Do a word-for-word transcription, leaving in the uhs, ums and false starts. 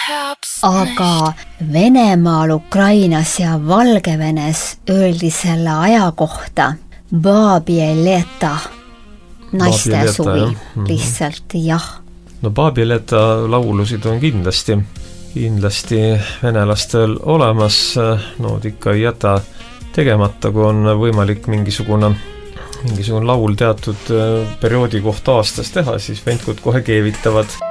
aga Venemaal, Ukrainas ja Valgevenes öeldi selle aja kohta Babje leta, naiste Babje leta, suvi, jah. lihtsalt, jah. No Babje leta laulusid on kindlasti, kindlasti venelastel olemas, nood ikka ei jäta tegemata, kui on võimalik mingisugune, mingisugune laul teatud perioodi kohta aastas teha, siis vendkud kohe keevitavad.